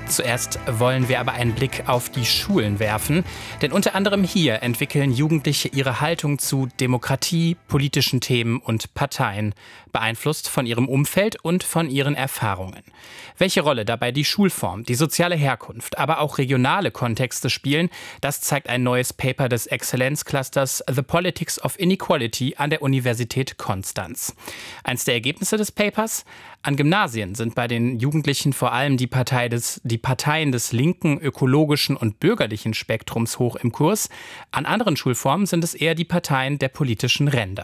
Zuerst wollen wir aber einen Blick auf die Schulen werfen, denn unter anderem hier entwickeln Jugendliche ihre Haltung zu Demokratie, politischen Themen und Parteien, beeinflusst von ihrem Umfeld und von ihren Erfahrungen. Welche Rolle dabei die Schulform, die soziale Herkunft, aber auch regionale Kontexte spielen, das zeigt ein neues Paper des Exzellenzclusters The Politics of Inequality an der Universität Konstanz. Eins der Ergebnisse des Papers: An Gymnasien sind bei den Jugendlichen vor allem die Parteien des linken, ökologischen und bürgerlichen Spektrums hoch im Kurs. An anderen Schulformen sind es eher die Parteien der politischen Ränder.